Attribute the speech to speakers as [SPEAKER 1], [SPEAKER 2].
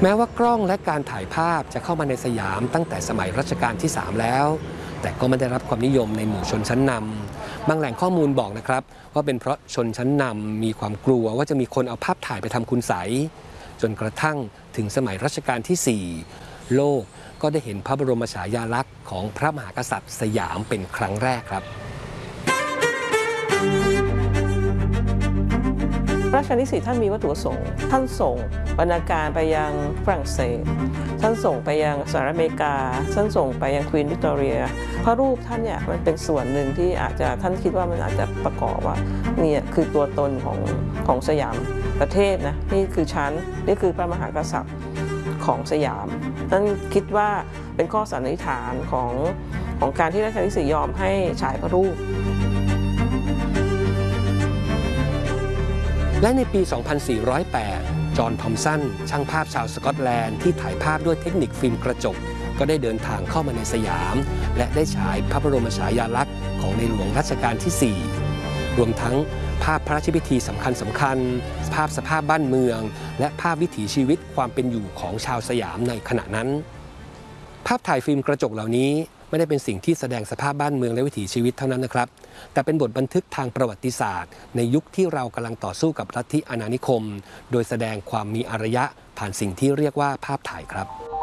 [SPEAKER 1] แม้ว่ากล้องและการถ่ายภาพจะเข้ามาในสยามตั้งแต่สมัยรัชกาลที่ 3 แล้ว แต่ก็ไม่ได้รับความนิยมในหมู่ชนชั้นนำบางแหล่งข้อมูลบอกนะครับว่าเป็นเพราะชนชั้นนำมีความกลัวว่าจะมีคนเอาภาพถ่ายไปทำคุณไสยจนกระทั่งถึงสมัยรัชกาลที่ 4 โลกก็ได้เห็นพระบรมฉายาลักษณ์ของพระมหากษัตริย์สยามเป็นครั้งแรกครับ
[SPEAKER 2] รัชกาลที่ 4ท่านมีวัตถุประสงค์ท่านส่งบรรณาการไปยังฝรั่งเศสท่านส่งไปยังสหรัฐอเมริกาท่านส่งไปยังควีนวิกตอเรียพระรูปท่านเนี่ยมันเป็นส่วนหนึ่งที่อาจจะท่านคิดว่ามันอาจจะประกอบว่านี่คือตัวตนของสยามประเทศนะนี่คือชั้นนี่คือพระมหากษัตริย์ของสยามท่านคิดว่าเป็นข้อสันนิษฐานของการที่รัชกาลที่ 4ยอมให้ฉายพระรูป
[SPEAKER 1] และในปี 2408 จอห์น ทอมสันช่างภาพชาวสกอตแลนด์ที่ถ่ายภาพด้วยเทคนิคฟิล์มกระจกก็ได้เดินทางเข้ามาในสยามและได้ฉายพระบรมฉายาลักษณ์ของในหลวงรัชกาลที่ 4 รวมทั้งภาพพระราชพิธีสำคัญภาพสภาพบ้านเมืองและภาพวิถีชีวิตความเป็นอยู่ของชาวสยามในขณะนั้นภาพถ่ายฟิล์มกระจกเหล่านี้ไม่ได้เป็นสิ่งที่แสดงสภาพบ้านเมืองและวิถีชีวิตเท่านั้นนะครับแต่เป็นบทบันทึกทางประวัติศาสตร์ในยุคที่เรากำลังต่อสู้กับลัทธิอาณานิคมโดยแสดงความมีอารยะผ่านสิ่งที่เรียกว่าภาพถ่ายครับ